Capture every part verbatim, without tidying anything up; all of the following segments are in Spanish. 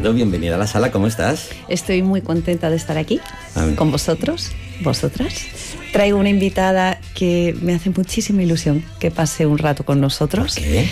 Pardo, bienvenida a la sala, ¿cómo estás? Estoy muy contenta de estar aquí con vosotros, vosotras. Traigo una invitada que me hace muchísima ilusión que pase un rato con nosotros. ¿Por qué?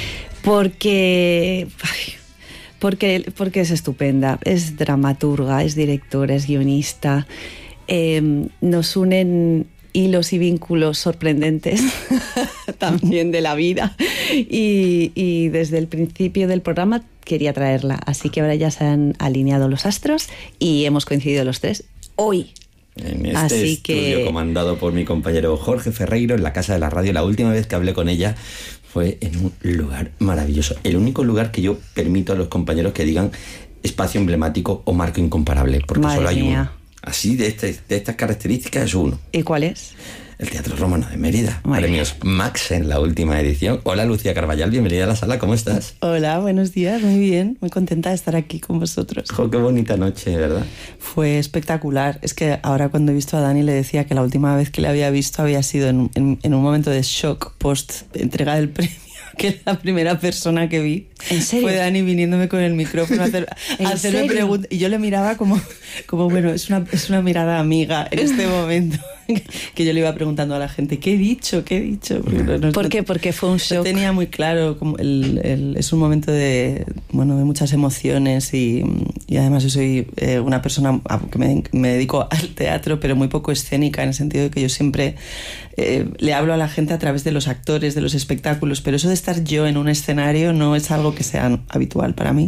Porque, ay, porque, porque es estupenda, es dramaturga, es directora, es guionista. Eh, nos unen hilos y vínculos sorprendentes también de la vida y, y desde el principio del programa quería traerla, así que ahora ya se han alineado los astros y hemos coincidido los tres hoy. En este así estudio que... comandado por mi compañero Jorge Ferreiro en la Casa de la Radio. La última vez que hablé con ella fue en un lugar maravilloso, el único lugar que yo permito a los compañeros que digan espacio emblemático o marco incomparable, porque Madre solo hay mía. uno. Así, de, este, de estas características es uno. ¿Y cuál es? El Teatro Romano de Mérida. Muy Premios bien. Max en la última edición. Hola, Lucía Carballal, bienvenida a la sala, ¿cómo estás? Hola, buenos días, muy bien, muy contenta de estar aquí con vosotros. Jo, qué bonita noche, ¿verdad? Fue espectacular. Es que ahora cuando he visto a Dani le decía que la última vez que le había visto había sido en, en, en un momento de shock post entrega del premio, que la primera persona que vi ¿En serio? fue Dani viniéndome con el micrófono a, hacer, a hacerme preguntas. Y yo le miraba como, como bueno, es una, es una mirada amiga en este momento. Que yo le iba preguntando a la gente, ¿qué he dicho? ¿Qué he dicho? No, no, ¿Por qué? Porque fue un shock. No tenía muy claro, como el, el, es un momento de, bueno, de muchas emociones y, y además yo soy eh, una persona que me, me dedico al teatro, pero muy poco escénica, en el sentido de que yo siempre eh, le hablo a la gente a través de los actores, de los espectáculos, pero eso de estar yo en un escenario no es algo que sea habitual para mí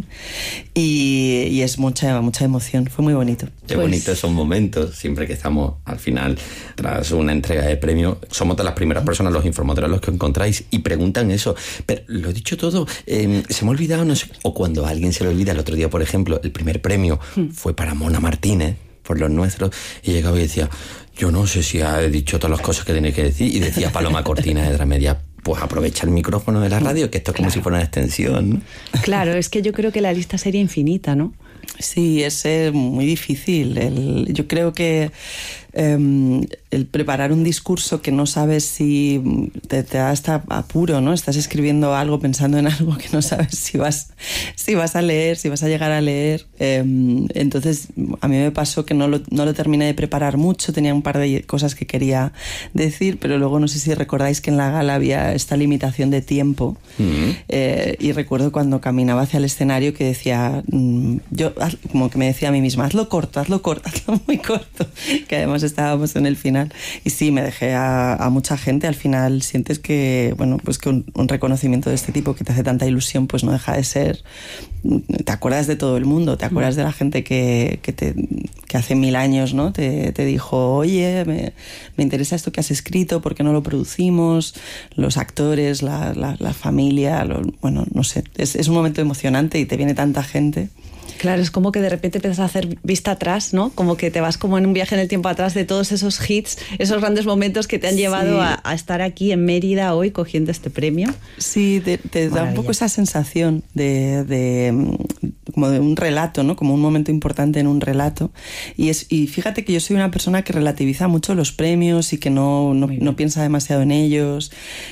y, y es mucha, mucha emoción, fue muy bonito. Qué Pues... bonitos son momentos, siempre que estamos al final, tras una entrega de premio, somos de las primeras personas, los informadores, los que encontráis y preguntan eso. Pero lo he dicho todo, eh, se me ha olvidado, no sé, o cuando a alguien se le olvida. El otro día, por ejemplo, el primer premio hmm. fue para Mona Martínez, por los nuestros, y llegaba y decía, yo no sé si ha dicho todas las cosas que tiene que decir, y decía Paloma Cortina de Dramedia, pues aprovecha el micrófono de la radio, que esto es como claro. si fuera una extensión, ¿no? Claro, es que yo creo que la lista sería infinita, ¿no? Sí, es eh, muy difícil. El, yo creo que eh, el preparar un discurso que no sabes si te, te da hasta apuro, ¿no? Estás escribiendo algo, pensando en algo que no sabes si vas, si vas a leer, si vas a llegar a leer. Eh, entonces, a mí me pasó que no lo, no lo terminé de preparar mucho. Tenía un par de cosas que quería decir, pero luego no sé si recordáis que en la gala había esta limitación de tiempo. Mm-hmm. Eh, y recuerdo cuando caminaba hacia el escenario que decía... Mm, yo como que me decía a mí misma, hazlo corto, hazlo corto, hazlo muy corto, que además estábamos en el final y sí, me dejé a, a mucha gente. Al final sientes que, bueno, pues que un, un reconocimiento de este tipo que te hace tanta ilusión, pues no deja de ser, te acuerdas de todo el mundo, te acuerdas de la gente que, que, te, que hace mil años, ¿no? te, te dijo, oye, me, me interesa esto que has escrito, ¿por qué no lo producimos? Los actores, la, la, la familia, lo, bueno, no sé, es, es un momento emocionante y te viene tanta gente. Claro, es como que de repente empiezas a hacer vista atrás, ¿no? Como que te vas como en un viaje en el tiempo atrás de todos esos hits, esos grandes momentos que te han llevado sí. a, a estar aquí en Mérida hoy cogiendo este premio. Sí, te, te da un poco esa sensación de, de como de un relato, ¿no? Como un momento importante en un relato. Y, es, y fíjate que yo soy una persona que relativiza mucho los premios y que no, no, no piensa demasiado en ellos.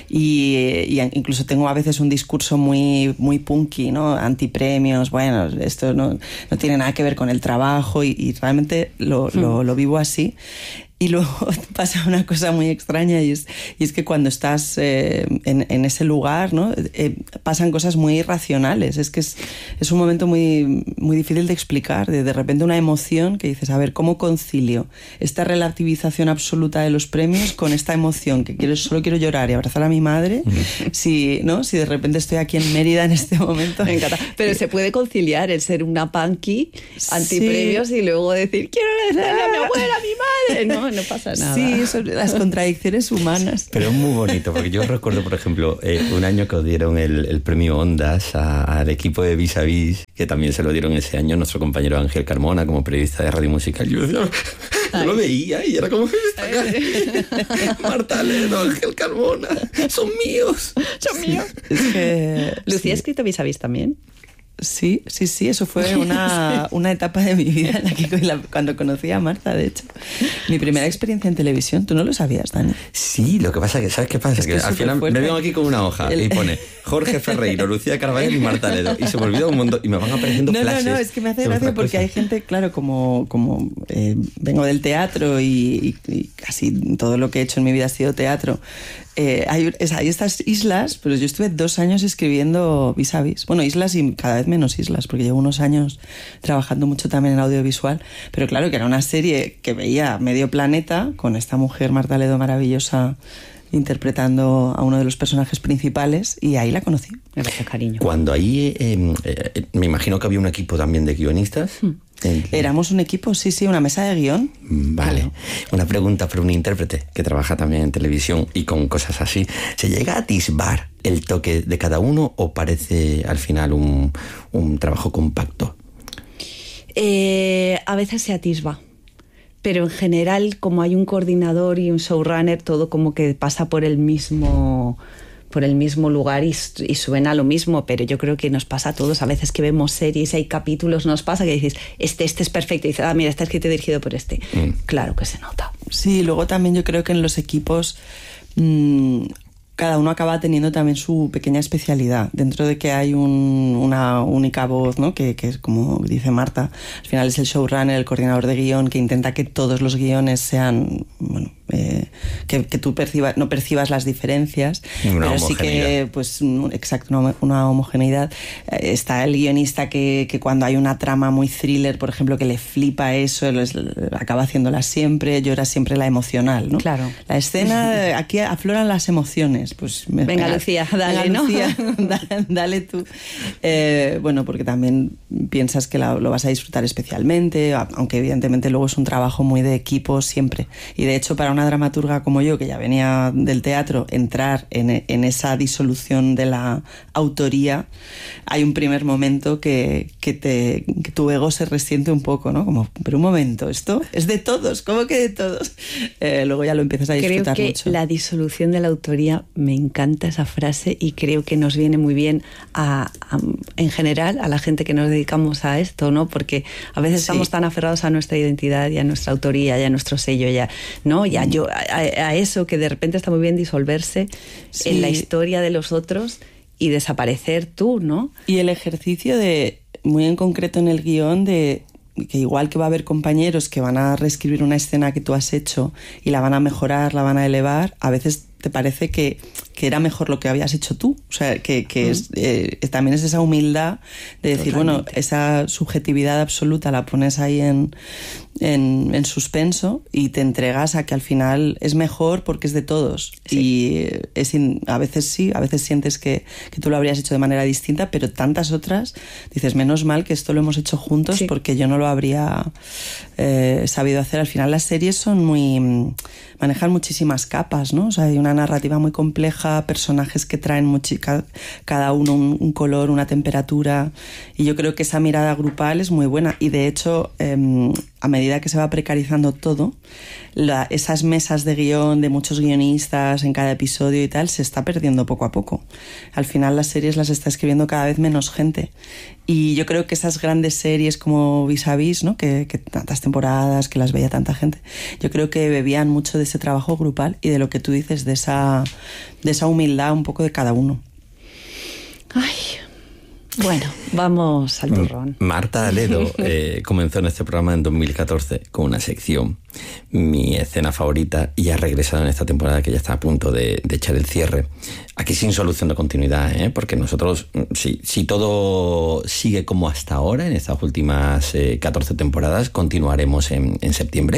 Y, y incluso tengo a veces un discurso muy, muy punky, ¿no? Antipremios, bueno, esto no... no tiene nada que ver con el trabajo y, y realmente lo, mm. lo, lo vivo así. Y luego pasa una cosa muy extraña y es, y es que cuando estás eh, en, en ese lugar, ¿no? Eh, pasan cosas muy irracionales. Es que es, es un momento muy, muy difícil de explicar. De, de repente una emoción que dices, a ver, ¿cómo concilio esta relativización absoluta de los premios con esta emoción que quiero, solo quiero llorar y abrazar a mi madre? Si, ¿no? Si de repente estoy aquí en Mérida en este momento. Me encanta. Pero se puede conciliar el ser una punky antipremios sí. y luego decir, quiero agradecerle a mi abuela, a mi madre, ¿no? No pasa nada. Sí, son las contradicciones humanas. Pero es muy bonito, porque yo recuerdo, por ejemplo, eh, un año que os dieron el, el premio Ondas a, al equipo de Vis a Vis, que también se lo dieron ese año nuestro compañero Ángel Carmona como periodista de Radio Musical. Yo, decía, yo lo veía y era como, Marta Leno, Ángel Carmona, son míos. Son míos. Es que, Lucía sí. ha escrito Vis a Vis también. Sí, sí, sí, eso fue una, una etapa de mi vida en la que cuando conocí a Marta, de hecho. Mi primera experiencia en televisión, ¿tú no lo sabías, Dani? Sí, lo que pasa es que, ¿sabes qué pasa? Es que, que al final fuerte. Me vengo aquí con una hoja El... y pone Jorge Ferreiro, Lucía Carballo y Marta Ledo. Y se me olvida un montón y me van apareciendo no, flashes. No, no, es que me hace gracia porque cosa. Hay gente, claro, como, como eh, vengo del teatro y, y, y casi todo lo que he hecho en mi vida ha sido teatro. Eh, hay, es, hay estas islas, pero yo estuve dos años escribiendo vis a vis. Bueno, islas y cada vez menos islas, porque llevo unos años trabajando mucho también en audiovisual. Pero claro, que era una serie que veía medio planeta, con esta mujer Marta Ledo maravillosa interpretando a uno de los personajes principales, y ahí la conocí. Gracias, cariño. Cuando ahí, eh, eh, me imagino que había un equipo también de guionistas. Hmm. Éramos un equipo, sí, sí, una mesa de guión. Vale. Claro. Una pregunta para un intérprete que trabaja también en televisión y con cosas así. ¿Se llega a atisbar el toque de cada uno o parece al final un, un trabajo compacto? Eh, a veces se atisba. Pero en general, como hay un coordinador y un showrunner, todo como que pasa por el mismo... por el mismo lugar y, y suena lo mismo, pero yo creo que nos pasa a todos. A veces que vemos series y hay capítulos, nos pasa que dices, este, este es perfecto, y dices, ah, mira, está escrito y dirigido por este. Mm. Claro que se nota. Sí, luego también yo creo que en los equipos mmm, cada uno acaba teniendo también su pequeña especialidad. Dentro de que hay un, una única voz, ¿no? Que, que es como dice Marta, al final es el showrunner, el coordinador de guión, que intenta que todos los guiones sean, bueno, eh, que, que tú percibas, no percibas las diferencias, una pero sí que, pues, exacto, una, una homogeneidad. Eh, está el guionista que, que cuando hay una trama muy thriller, por ejemplo, que le flipa eso, les, acaba haciéndola siempre, llora siempre la emocional, ¿no? Claro. La escena, aquí afloran las emociones. Pues me, venga, venga, Lucía, dale, venga, ¿no? Lucía, dale, dale tú. Eh, bueno, porque también piensas que la, lo vas a disfrutar especialmente, aunque evidentemente luego es un trabajo muy de equipo siempre. Y de hecho, para una dramaturga como yo, que ya venía del teatro, entrar en, en esa disolución de la autoría, hay un primer momento que, que, te, que tu ego se resiente un poco, ¿no? Como, pero un momento, esto es de todos, ¿cómo que de todos? Eh, luego ya lo empiezas a disfrutar Creo que mucho. La disolución de la autoría, me encanta esa frase y creo que nos viene muy bien a, a, en general a la gente que nos dedicamos a esto, ¿no? Porque a veces sí. estamos tan aferrados a nuestra identidad y a nuestra autoría y a nuestro sello, ya, ¿no? Y a, yo, a, a eso que de repente está muy bien disolverse sí. en la historia de los otros y desaparecer tú, ¿no? Y el ejercicio de, muy en concreto en el guión, de que igual que va a haber compañeros que van a reescribir una escena que tú has hecho y la van a mejorar, la van a elevar, a veces te parece que, que era mejor lo que habías hecho tú. O sea, que, que mm. es, eh, también es esa humildad de decir, Totalmente. Bueno, esa subjetividad absoluta la pones ahí en, en, en suspenso y te entregas a que al final es mejor porque es de todos. Sí. Y es in, a veces sí, a veces sientes que, que tú lo habrías hecho de manera distinta, pero tantas otras, dices, menos mal que esto lo hemos hecho juntos sí. porque yo no lo habría eh, sabido hacer. Al final las series son muy... manejan muchísimas capas, ¿no? O sea, hay una narrativa muy compleja, personajes que traen muchi- cada uno un, un color, una temperatura, y yo creo que esa mirada grupal es muy buena. Y de hecho, eh, a medida que se va precarizando todo, la, esas mesas de guión de muchos guionistas en cada episodio y tal, se está perdiendo poco a poco. Al final las series las está escribiendo cada vez menos gente. Y yo creo que esas grandes series como Vis a Vis, ¿no? que, que tantas temporadas, que las veía tanta gente, yo creo que bebían mucho de ese trabajo grupal y de lo que tú dices, de esa, de esa humildad un poco de cada uno. Ay, bueno, vamos al turrón. Marta Ledo eh, comenzó en este programa en dos mil catorce con una sección, Mi escena favorita, y ha regresado en esta temporada que ya está a punto de, de echar el cierre. Aquí sin solución de continuidad, ¿eh? Porque nosotros, si, si todo sigue como hasta ahora, en estas últimas eh, catorce temporadas, continuaremos en, en septiembre.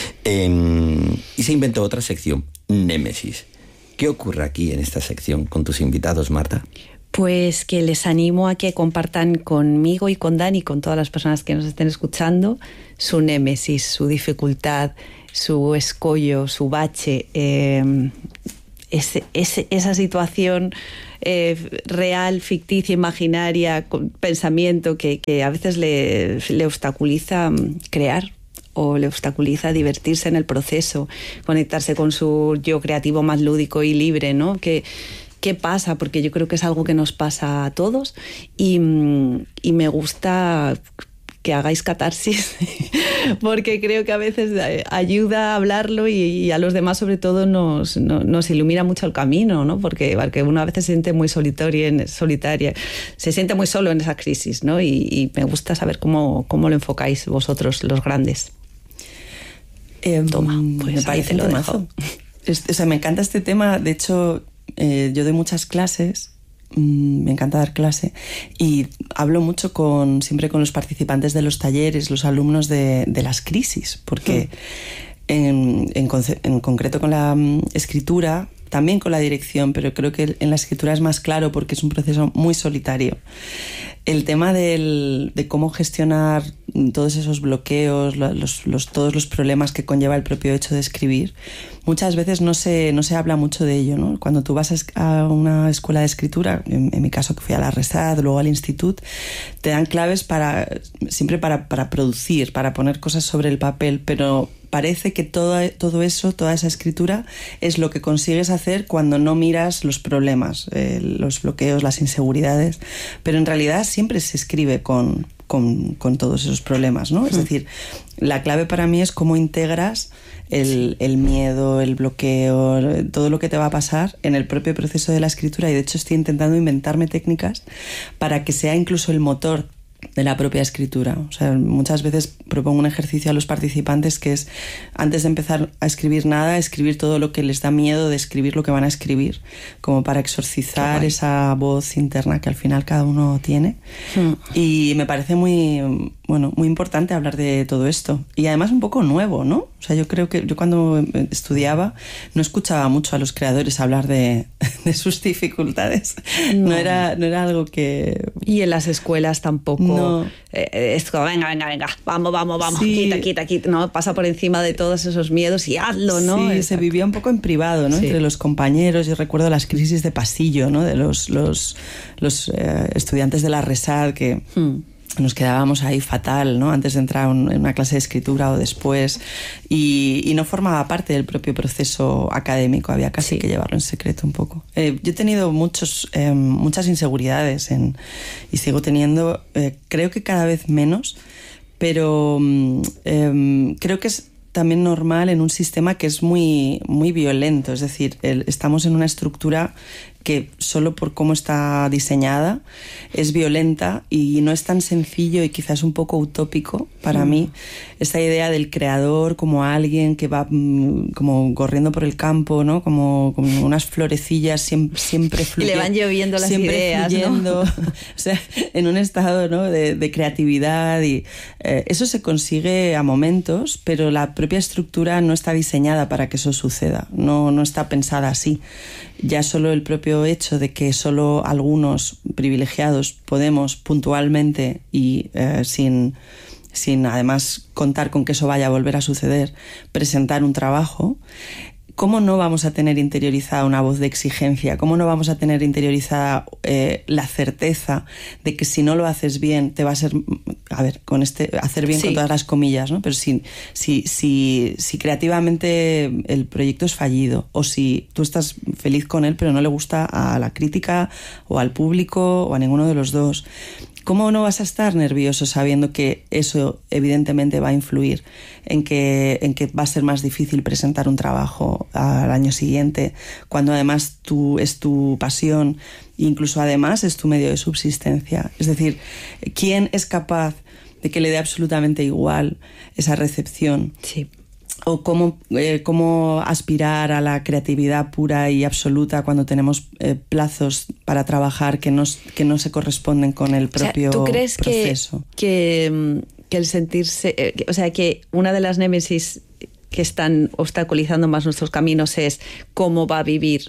Eh, y se inventó otra sección, Némesis. ¿Qué ocurre aquí en esta sección con tus invitados, Marta? Pues que les animo a que compartan conmigo y con Dani, con todas las personas que nos estén escuchando, su némesis, su dificultad, su escollo, su bache, eh, ese, ese, esa situación eh, real, ficticia, imaginaria, con pensamiento que, que a veces le, le obstaculiza crear o le obstaculiza divertirse en el proceso, conectarse con su yo creativo más lúdico y libre, ¿no? Que qué pasa, porque yo creo que es algo que nos pasa a todos y, y me gusta que hagáis catarsis porque creo que a veces ayuda a hablarlo y, y a los demás sobre todo nos, nos, nos ilumina mucho el camino, ¿no? Porque, porque uno a veces se siente muy solitaria, solitaria, se siente muy solo en esa crisis, ¿no? Y, y me gusta saber cómo, cómo lo enfocáis vosotros, los grandes. Eh, Toma, pues me parece un temazo. O sea, me encanta este tema. De hecho, eh, yo doy muchas clases. Me encanta dar clase y hablo mucho con siempre con los participantes de los talleres, los alumnos de, de las crisis, porque mm. en, en, en concreto con la um, escritura, también con la dirección, pero creo que en la escritura es más claro porque es un proceso muy solitario. El tema del, de cómo gestionar todos esos bloqueos, los, los, todos los problemas que conlleva el propio hecho de escribir, muchas veces no se, no se habla mucho de ello, ¿no? Cuando tú vas a una escuela de escritura, en, en mi caso que fui a la RESAD, luego al instituto, te dan claves para, siempre para, para producir, para poner cosas sobre el papel, pero parece que todo, todo eso, toda esa escritura es lo que consigues hacer cuando no miras los problemas, eh, los bloqueos, las inseguridades, pero en realidad siempre se escribe con, con, con todos esos problemas, ¿no? Mm. Es decir, la clave para mí es cómo integras el, el miedo, el bloqueo, todo lo que te va a pasar en el propio proceso de la escritura, y de hecho estoy intentando inventarme técnicas para que sea incluso el motor de la propia escritura. O sea, muchas veces propongo un ejercicio a los participantes que es, antes de empezar a escribir nada, escribir todo lo que les da miedo de escribir lo que van a escribir, como para exorcizar esa voz interna que al final cada uno tiene. Hmm. Y me parece muy, bueno, muy importante hablar de todo esto. Y además un poco nuevo, ¿no? O sea, yo creo que yo cuando estudiaba no escuchaba mucho a los creadores hablar de, de sus dificultades. No. No era, no era algo que... Y en las escuelas tampoco. No. Eh, es como, venga, venga, venga, vamos, vamos, vamos, sí. quita, quita, quita. No, pasa por encima de todos esos miedos y hazlo, ¿no? Sí, Exacto. Se vivía un poco en privado, ¿no? Sí. Entre los compañeros. Yo recuerdo las crisis de pasillo, ¿no? De los, los, los eh, estudiantes de la RESAD que... Hmm. Nos quedábamos ahí fatal, ¿no? Antes de entrar en una clase de escritura o después, y, y no formaba parte del propio proceso académico, había casi sí. que llevarlo en secreto un poco. Eh, yo he tenido muchos, eh, muchas inseguridades en, y sigo teniendo, eh, creo que cada vez menos, pero eh, creo que es también normal en un sistema que es muy, muy violento, es decir, el, estamos en una estructura que solo por cómo está diseñada es violenta y no es tan sencillo y quizás un poco utópico para mm. mí esta idea del creador como alguien que va mm, como corriendo por el campo, ¿no? Como, como unas florecillas siempre, siempre fluyendo. Y le van lloviendo las siempre ideas, fluyendo, ¿no? O sea, en un estado, ¿no? de, de creatividad y eh, eso se consigue a momentos, pero la propia estructura no está diseñada para que eso suceda, no, no está pensada así. Ya solo el propio hecho de que solo algunos privilegiados podemos puntualmente y eh, sin, sin además contar con que eso vaya a volver a suceder, presentar un trabajo, ¿cómo no vamos a tener interiorizada una voz de exigencia? ¿Cómo no vamos a tener interiorizada eh, la certeza de que si no lo haces bien te va a ser, a ver, con este hacer bien sí. con todas las comillas, ¿no? Pero si, si, si, si creativamente el proyecto es fallido o si tú estás feliz con él pero no le gusta a la crítica o al público o a ninguno de los dos, ¿cómo no vas a estar nervioso sabiendo que eso evidentemente va a influir en que, en que va a ser más difícil presentar un trabajo al año siguiente, cuando además tú, es tu pasión e incluso además es tu medio de subsistencia? Es decir, ¿quién es capaz de que le dé absolutamente igual esa recepción? Sí. O cómo, eh, cómo aspirar a la creatividad pura y absoluta cuando tenemos eh, plazos para trabajar que no, que no se corresponden con el propio proceso. O sea, ¿tú crees proceso? Que, que, que el sentirse... Eh, que, o sea, que una de las némesis que están obstaculizando más nuestros caminos es cómo va a vivir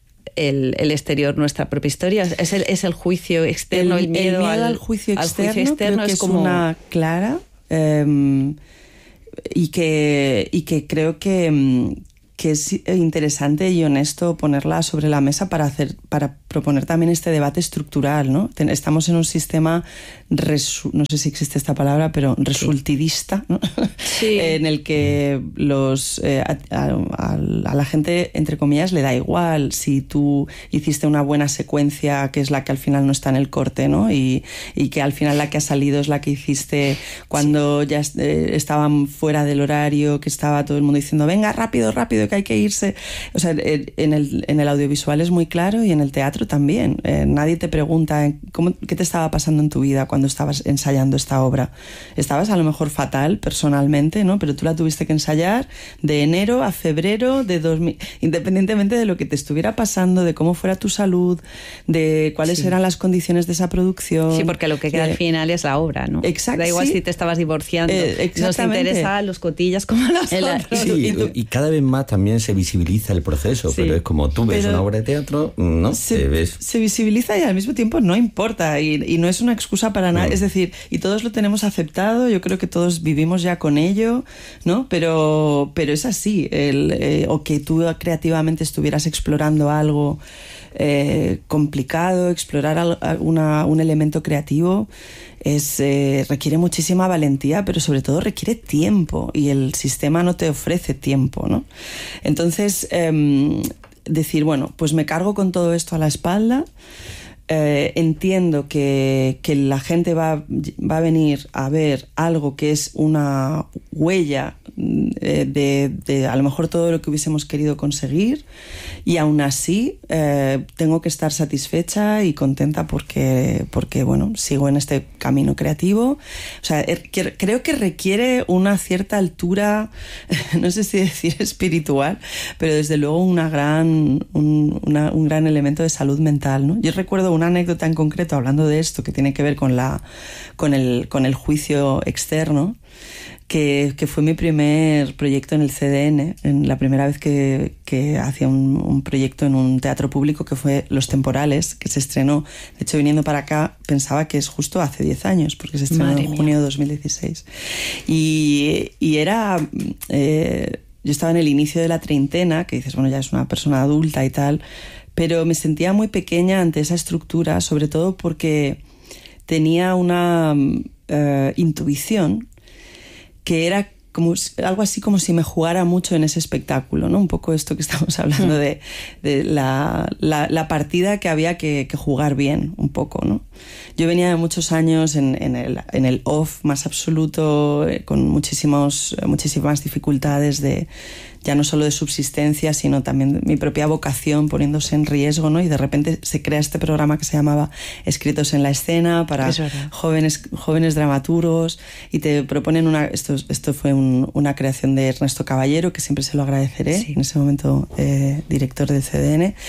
el, el exterior nuestra propia historia? ¿Es el, es el juicio externo, el, el miedo, el miedo al, al, juicio externo? Al juicio externo creo que es, es como una clara... Eh, y que, y que creo que, que es interesante y honesto ponerla sobre la mesa para hacer, para proponer también este debate estructural, ¿no? Estamos en un sistema, resu, no sé si existe esta palabra, pero resultidista, ¿no? Sí. En el que los eh, a, a, a la gente, entre comillas, le da igual si tú hiciste una buena secuencia, que es la que al final no está en el corte, ¿no? Y, y que al final la que ha salido es la que hiciste cuando sí. ya eh, estaban fuera del horario, que estaba todo el mundo diciendo, venga, rápido, rápido, que hay que irse. O sea, en el, en el audiovisual es muy claro y en el teatro también. Eh, nadie te pregunta ¿cómo, qué te estaba pasando en tu vida cuando estabas ensayando esta obra. Estabas a lo mejor fatal personalmente, ¿no? Pero tú la tuviste que ensayar de enero a febrero de dos mil, independientemente de lo que te estuviera pasando, de cómo fuera tu salud, de cuáles sí. eran las condiciones de esa producción. Sí, porque lo que queda de... al final es la obra, ¿no? Exacto. Da igual sí. si te estabas divorciando. Eh, Nos interesa los cotillas como los El, otros. Sí, y, tú... y cada vez más también se visibiliza el proceso, sí. pero es como tú ves pero una obra de teatro, no se, te ves. Se visibiliza y al mismo tiempo no importa y, y no es una excusa para nada. No. Es decir, y todos lo tenemos aceptado, yo creo que todos vivimos ya con ello, ¿no? Pero, pero es así, el, eh, o que tú creativamente estuvieras explorando algo eh, complicado, explorar una, un elemento creativo. Es, eh, requiere muchísima valentía, pero sobre todo requiere tiempo y el sistema no te ofrece tiempo, ¿no? Entonces, eh, decir, bueno, pues me cargo con todo esto a la espalda, eh, entiendo que, que la gente va, va a venir a ver algo que es una huella eh, de, de a lo mejor todo lo que hubiésemos querido conseguir y aún así eh, tengo que estar satisfecha y contenta porque, porque bueno, sigo en este camino creativo. O sea, er, que, creo que requiere una cierta altura, no sé si decir espiritual, pero desde luego una gran, un, una, un gran elemento de salud mental, ¿no? Yo recuerdo una anécdota en concreto hablando de esto que tiene que ver con, la, con, el, con el juicio externo, que, que fue mi primer proyecto en el C D N, en la primera vez que, que hacía un, un proyecto en un teatro público, que fue Los Temporales, que se estrenó. De hecho, viniendo para acá, pensaba que es justo hace diez años, porque se estrenó Madre en junio de dos mil dieciséis. Y, y era... Eh, yo estaba en el inicio de la treintena, que dices, bueno, ya es una persona adulta y tal, pero me sentía muy pequeña ante esa estructura, sobre todo porque tenía una uh, intuición que era como, algo así como si me jugara mucho en ese espectáculo, ¿no? Un poco esto que estamos hablando de, de la, la, la partida que había que, que jugar bien, un poco, ¿no? Yo venía de muchos años en, en, el, en el off más absoluto, eh, con muchísimos, muchísimas dificultades de... ya no solo de subsistencia, sino también mi propia vocación poniéndose en riesgo, ¿no? Y de repente se crea este programa que se llamaba Escritos en la Escena para jóvenes, jóvenes dramaturgos y te proponen una... Esto, esto fue un, una creación de Ernesto Caballero, que siempre se lo agradeceré, sí. en ese momento eh, director del C D N,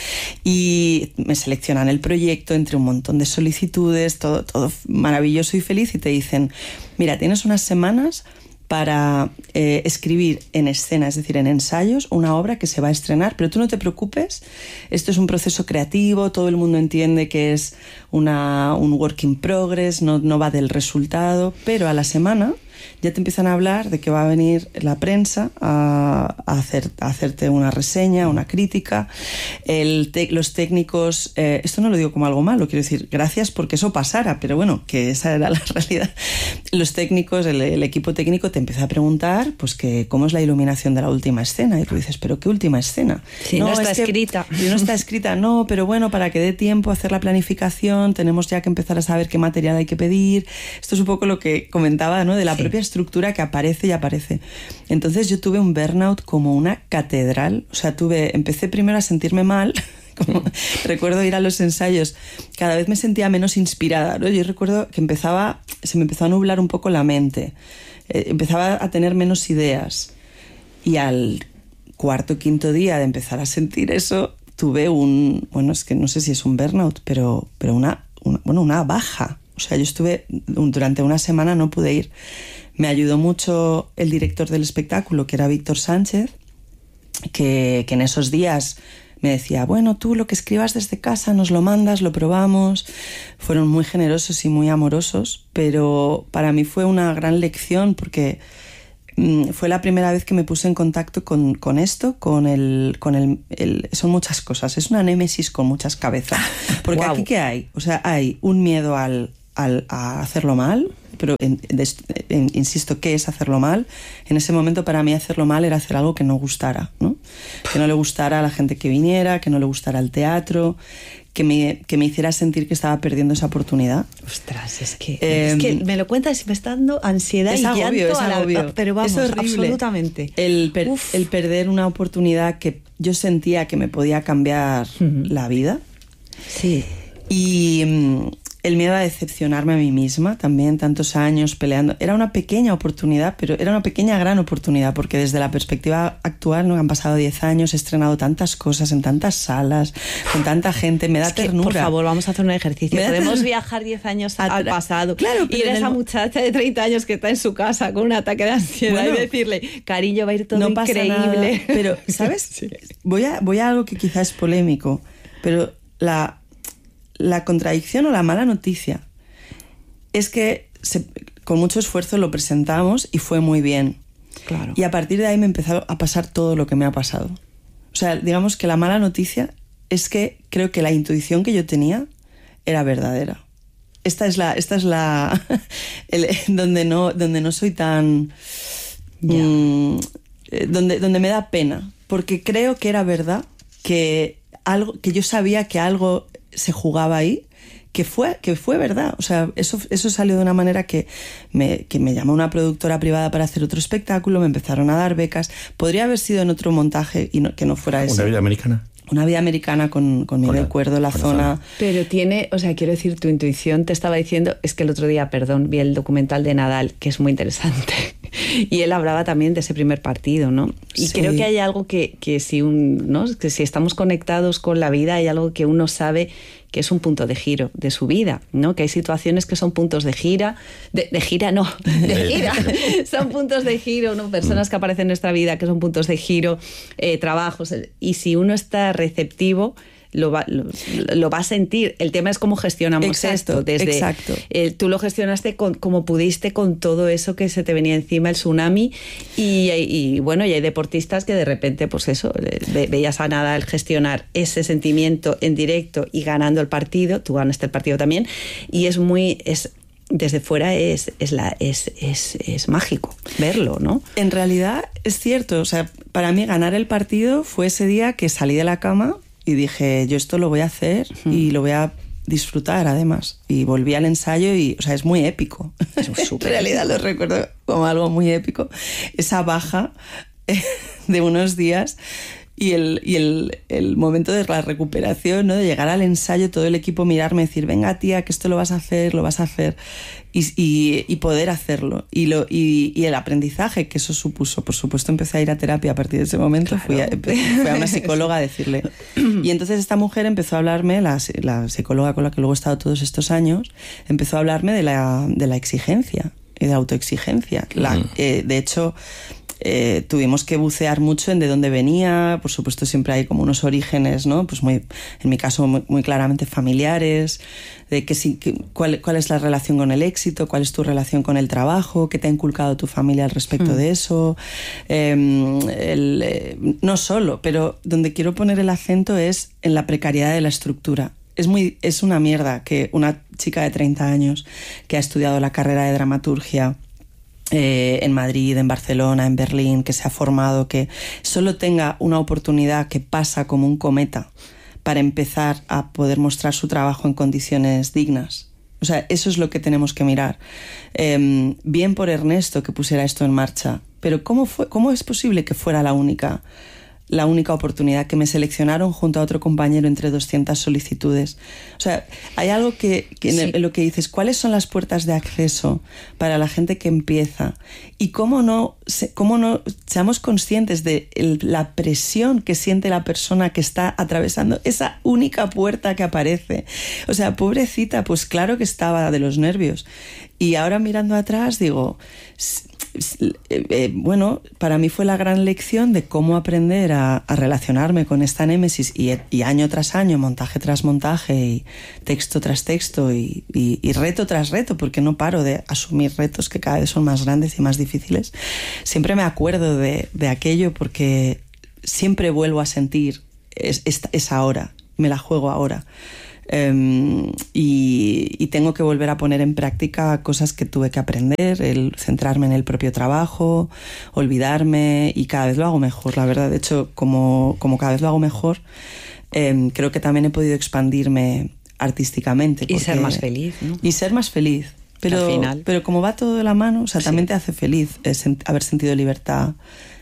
y me seleccionan el proyecto entre un montón de solicitudes, todo, todo maravilloso y feliz, y te dicen, mira, tienes unas semanas para eh, escribir en escena, es decir, en ensayos, una obra que se va a estrenar, pero tú no te preocupes, esto es un proceso creativo, todo el mundo entiende que es una, un work in progress, no, no va del resultado, pero a la semana ya te empiezan a hablar de que va a venir la prensa a, a, hacer, a hacerte una reseña, una crítica. El te, los técnicos, eh, esto no lo digo como algo malo, quiero decir, gracias porque eso pasara, pero bueno, que esa era la realidad. Los técnicos, el, el equipo técnico te empieza a preguntar pues que cómo es la iluminación de la última escena, y tú dices, ¿pero qué última escena? Sí, no, no está escrita. No está escrita, no, pero bueno, para que dé tiempo a hacer la planificación, tenemos ya que empezar a saber qué material hay que pedir. Esto es un poco lo que comentaba, ¿no? De la sí. propia estructura que aparece y aparece. Entonces yo tuve un burnout como una catedral, o sea, tuve, empecé primero a sentirme mal, como, recuerdo ir a los ensayos, cada vez me sentía menos inspirada, ¿no? Yo recuerdo que empezaba, se me empezó a nublar un poco la mente, eh, empezaba a tener menos ideas, y al cuarto o quinto día de empezar a sentir eso, tuve un, bueno, es que no sé si es un burnout, pero, pero una, una, bueno, una baja. O sea, yo estuve, durante una semana no pude ir. Me ayudó mucho el director del espectáculo, que era Víctor Sánchez, que, que en esos días me decía, bueno, tú lo que escribas desde casa nos lo mandas, lo probamos. Fueron muy generosos y muy amorosos, pero para mí fue una gran lección porque fue la primera vez que me puse en contacto con, con esto, con el, con el, el... Son muchas cosas, es una némesis con muchas cabezas. Porque wow. Aquí, ¿qué hay? O sea, hay un miedo al, al, a hacerlo mal, pero en, en, insisto, ¿qué es hacerlo mal? En ese momento para mí hacerlo mal era hacer algo que no gustara, ¿no? Que no le gustara a la gente que viniera, que no le gustara el teatro, que me, que me hiciera sentir que estaba perdiendo esa oportunidad. Ostras, es que, eh, es que me lo cuentas y me está dando ansiedad es y agobio, llanto es a la, agobio. Pero vamos, es horrible. Absolutamente. El, per, el perder una oportunidad que yo sentía que me podía cambiar uh-huh. la vida. Sí. Y um, el miedo a decepcionarme a mí misma también, tantos años peleando. Era una pequeña oportunidad, pero era una pequeña gran oportunidad, porque desde la perspectiva actual, ¿no? Han pasado diez años, he estrenado tantas cosas en tantas salas, con tanta gente, me da es que, ternura. Por favor, vamos a hacer un ejercicio. Podemos ter... viajar diez años Atra... al pasado. Claro, ir a esa el... muchacha de treinta años que está en su casa con un ataque de ansiedad bueno, y decirle, cariño, va a ir todo no increíble. Pasa nada, pero, ¿sabes? Sí. Voy a, voy a algo que quizás es polémico, pero la... La contradicción o la mala noticia es que se, con mucho esfuerzo lo presentamos y fue muy bien. Claro. Y a partir de ahí me empezó a pasar todo lo que me ha pasado. O sea, digamos que la mala noticia es que creo que la intuición que yo tenía era verdadera. Esta es la... Esta es la el, donde, no, donde no soy tan... Yeah. Mmm, donde, donde me da pena. Porque creo que era verdad que, algo, que yo sabía que algo... se jugaba ahí, que fue, que fue verdad. O sea, eso, eso salió de una manera que me, que me llamó una productora privada para hacer otro espectáculo, me empezaron a dar becas. Podría haber sido en otro montaje y no, que no fuera eso. ¿Una vida americana? Una vida americana con, con Miguel Cuerdo en la zona. La Pero tiene, o sea, quiero decir, tu intuición te estaba diciendo, es que el otro día, perdón, vi el documental de Nadal, que es muy interesante. Y él hablaba también de ese primer partido, ¿no? Y sí. Creo que hay algo que, que, si un, ¿no? que si estamos conectados con la vida, hay algo que uno sabe que es un punto de giro de su vida, ¿no? Que hay situaciones que son puntos de gira, de, de gira no, de gira, son puntos de giro, ¿no? Personas que aparecen en nuestra vida que son puntos de giro, eh, trabajos, y si uno está receptivo, Lo va, lo, lo va a sentir. El tema es cómo gestionamos exacto, esto. Desde, exacto. Eh, tú lo gestionaste con, como pudiste con todo eso que se te venía encima, el tsunami, y, y bueno, y hay deportistas que de repente, pues eso, ve, veías a Nadal gestionar ese sentimiento en directo y ganando el partido, tú ganaste el partido también, y es muy... Es, desde fuera es, es, la, es, es, es mágico verlo, ¿no? En realidad es cierto, o sea, para mí ganar el partido fue ese día que salí de la cama y dije, yo esto lo voy a hacer uh-huh. y lo voy a disfrutar además. Y volví al ensayo y, o sea, es muy épico. Es en realidad lo recuerdo como algo muy épico. Esa baja de unos días y el, y el, el momento de la recuperación, ¿no? De llegar al ensayo, todo el equipo mirarme y decir, venga tía, que esto lo vas a hacer, lo vas a hacer. Y, y, y poder hacerlo. Y, lo, y, y el aprendizaje que eso supuso. Por supuesto, empecé a ir a terapia a partir de ese momento. Claro. Fui, a, fui a una psicóloga a decirle. Y entonces esta mujer empezó a hablarme, la, la psicóloga con la que luego he estado todos estos años, empezó a hablarme de la, de la exigencia y de la autoexigencia. La, mm. eh, de hecho... Eh, tuvimos que bucear mucho en de dónde venía. Por supuesto siempre hay como unos orígenes, ¿no? Pues muy, en mi caso muy, muy claramente familiares, de que sí, que, cuál, cuál es la relación con el éxito, cuál es tu relación con el trabajo, qué te ha inculcado tu familia al respecto mm. de eso. Eh, el, eh, no solo, pero donde quiero poner el acento es en la precariedad de la estructura. Es, muy, es una mierda que una chica de treinta años que ha estudiado la carrera de dramaturgia Eh, en Madrid, en Barcelona, en Berlín, que se ha formado, que solo tenga una oportunidad que pasa como un cometa para empezar a poder mostrar su trabajo en condiciones dignas. O sea, eso es lo que tenemos que mirar. Eh, bien por Ernesto que pusiera esto en marcha, pero ¿cómo fue, cómo es posible que fuera la única, la única oportunidad, que me seleccionaron junto a otro compañero entre doscientas solicitudes? O sea, hay algo que, que sí. en lo que dices, ¿cuáles son las puertas de acceso para la gente que empieza? Y cómo no, cómo no seamos conscientes de el, la presión que siente la persona que está atravesando esa única puerta que aparece. O sea, pobrecita, pues claro que estaba de los nervios. Y ahora mirando atrás digo... eh, eh, bueno, para mí fue la gran lección de cómo aprender a, a relacionarme con esta némesis y, y año tras año, montaje tras montaje y texto tras texto y, y, y reto tras reto, porque no paro de asumir retos que cada vez son más grandes y más difíciles. Siempre me acuerdo de, de aquello porque siempre vuelvo a sentir es, es, es ahora, me la juego ahora. Um, y, y tengo que volver a poner en práctica cosas que tuve que aprender, el centrarme en el propio trabajo, olvidarme, y cada vez lo hago mejor, la verdad. De hecho, como, como cada vez lo hago mejor, um, creo que también he podido expandirme artísticamente. Y ser más feliz, ¿no? Y ser más feliz. Pero, al final. pero como va todo de la mano, o sea, sí. también te hace feliz eh, haber sentido libertad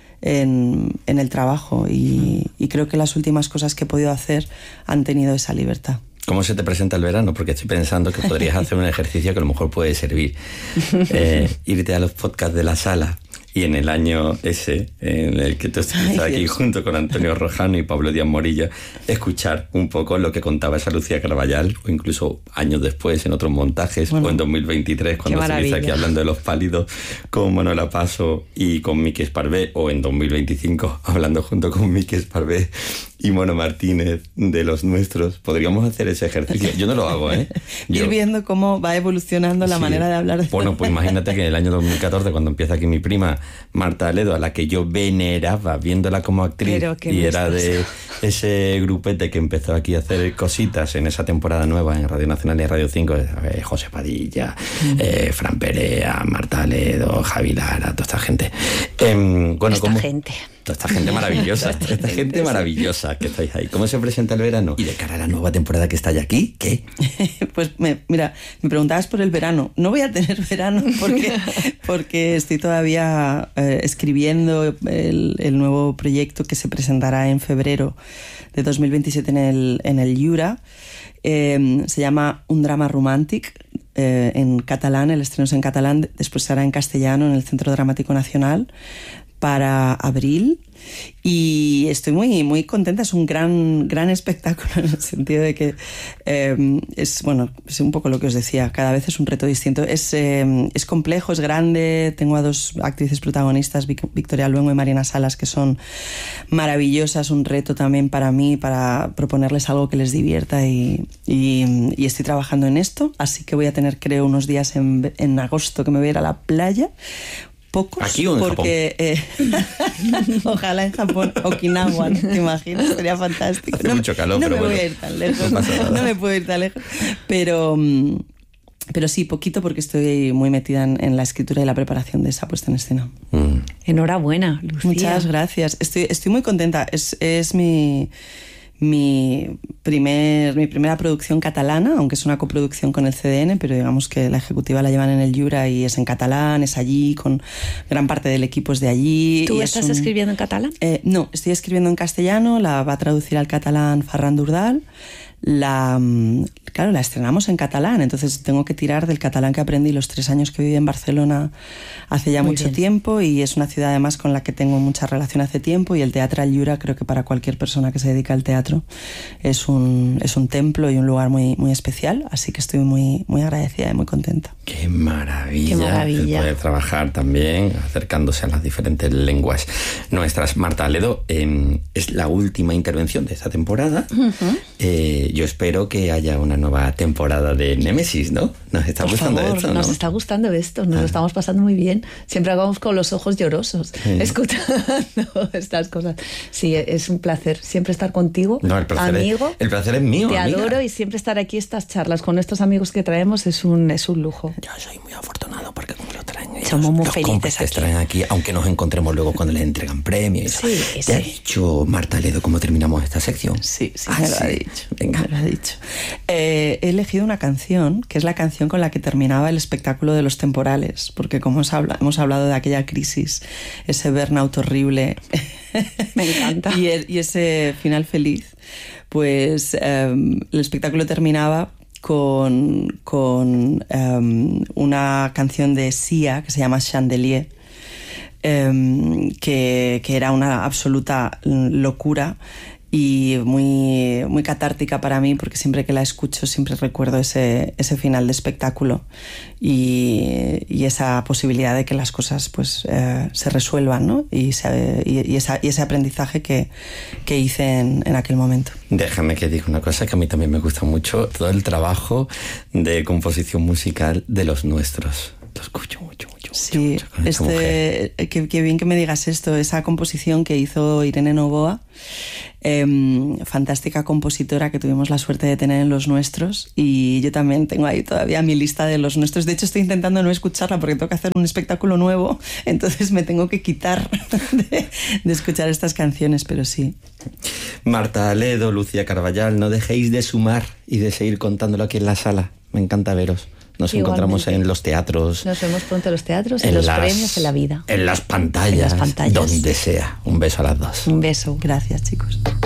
en, en el trabajo, y, mm. y creo que las últimas cosas que he podido hacer han tenido esa libertad. ¿Cómo se te presenta el verano? Porque estoy pensando que podrías hacer un ejercicio que a lo mejor puede servir. Eh, irte a los podcasts de La Sala y en el año ese, en el que tú estás aquí Dios. junto con Antonio Rojano y Pablo Díaz Morilla, escuchar un poco lo que contaba esa Lucía Carballal, o incluso años después en otros montajes, bueno, o en dos mil veintitrés, cuando estuviste aquí hablando de Los Pálidos con Manuela Paso y con Miki Esparvé, o en dos mil veinticinco hablando junto con Miki Esparvé y Mono Martínez de Los Nuestros. Podríamos hacer ese ejercicio. Yo no lo hago, ¿eh? Yo, ir viendo cómo va evolucionando la sí. manera de hablar. De... Bueno, pues imagínate que en el año dos mil catorce, cuando empieza aquí mi prima Marta Aledo, a la que yo veneraba viéndola como actriz, y era de ese grupete que empezó aquí a hacer cositas en esa temporada nueva en Radio Nacional y Radio cinco, eh, José Padilla, mm. eh, Fran Perea, Marta Aledo, Javi Lara, toda esta gente. Eh, bueno, esta ¿cómo? gente. Toda esta gente maravillosa, esta, esta gente maravillosa que estáis ahí. ¿Cómo se presenta el verano? Y de cara a la nueva temporada que está ya aquí, ¿qué? Pues me, mira, me preguntabas por el verano. No voy a tener verano porque, porque estoy todavía eh, escribiendo el, el nuevo proyecto que se presentará en febrero de dos mil veintisiete en el, en el Jura. Eh, se llama Un drama romàntic, eh, en catalán, el estreno es en catalán, después será en castellano en el Centro Dramático Nacional para abril, y estoy muy, muy contenta. Es un gran, gran espectáculo en el sentido de que eh, es, bueno, es un poco lo que os decía, cada vez es un reto distinto. Es, eh, es complejo, es grande. Tengo a dos actrices protagonistas, Victoria Luengo y Mariana Salas, que son maravillosas. Un reto también para mí, para proponerles algo que les divierta, y, y, y estoy trabajando en esto, así que voy a tener, creo, unos días en, en agosto que me voy a ir a la playa. Pocos, ¿aquí o en porque eh, ojalá en Japón, Okinawa, ¿te imaginas? Sería fantástico. Hace no, mucho calor, no pero me bueno, voy a ir tan lejos, no pasa nada. No me puedo ir tan lejos, pero pero sí, poquito, porque estoy muy metida en, en la escritura y la preparación de esa puesta en escena. Mm. Enhorabuena, Lucía. Muchas gracias. Estoy, estoy muy contenta. Es, es mi Mi, primer, mi primera producción catalana, aunque es una coproducción con el C D N, pero digamos que la ejecutiva la llevan en el Jura y es en catalán, es allí, con gran parte del equipo es de allí. ¿Tú y estás un, escribiendo en catalán? Eh, no, estoy escribiendo en castellano, la va a traducir al catalán Ferran Durdal. La, claro, la estrenamos en catalán, entonces tengo que tirar del catalán que aprendí los tres años que viví en Barcelona hace ya Muy mucho bien. tiempo, y es una ciudad además con la que tengo mucha relación hace tiempo, y el Teatre al Jura creo que para cualquier persona que se dedica al teatro es un, es un templo y un lugar muy, muy especial, así que estoy muy, muy agradecida y muy contenta. Qué maravilla, Qué maravilla. El poder trabajar también acercándose a las diferentes lenguas nuestras. Marta Aledo, eh, es la última intervención de esta temporada. Uh-huh. eh, yo espero que haya una nueva temporada de Némesis, ¿no? Nos está Por gustando favor, esto, ¿no? Nos está gustando esto, nos ah. lo estamos pasando muy bien. Siempre vamos con los ojos llorosos, sí. escuchando estas cosas. Sí, es un placer siempre estar contigo, no, el placer amigo. Es, el placer es mío, Te amiga. adoro, y siempre estar aquí estas charlas con estos amigos que traemos es un, es un lujo. Yo soy muy afortunado porque como lo traen ellos, somos muy los felices que traen aquí, aunque nos encontremos luego cuando les entregan premios. Sí, ¿Te sí. ha dicho Marta Aledo cómo terminamos esta sección? Sí, sí, ah, me lo sí. ha dicho. Venga. Me lo ha dicho. Eh, he elegido una canción que es la canción con la que terminaba el espectáculo de Los Temporales, porque como os habla, hemos hablado de aquella crisis, ese burnout horrible, me encanta, y, el, y ese final feliz, pues eh, el espectáculo terminaba con, con um, una canción de Sia que se llama Chandelier, um, que, que era una absoluta locura, y muy, muy catártica para mí, porque siempre que la escucho siempre recuerdo ese, ese final de espectáculo y, y esa posibilidad de que las cosas pues eh, se resuelvan, ¿no? Y, se, y, y, esa, y ese aprendizaje que, que hice en, en aquel momento. Déjame que diga una cosa que a mí también me gusta mucho, todo el trabajo de composición musical de Los Nuestros. Lo escucho mucho, mucho, sí, mucho, mucho con este, qué, qué bien que me digas esto, esa composición que hizo Irene Novoa, eh, fantástica compositora que tuvimos la suerte de tener en Los Nuestros, y yo también tengo ahí todavía mi lista de Los Nuestros. De hecho, estoy intentando no escucharla porque tengo que hacer un espectáculo nuevo, entonces me tengo que quitar de, de escuchar estas canciones, pero sí. Marta Aledo, Lucía Carballal, no dejéis de sumar y de seguir contándolo aquí en la sala. Me encanta veros. Nos Igualmente. Encontramos en los teatros. Nos vemos pronto en los teatros, en, en los las, premios, en la vida. En las pantallas. En las pantallas. Donde sea. Un beso a las dos. Un beso. Gracias, chicos.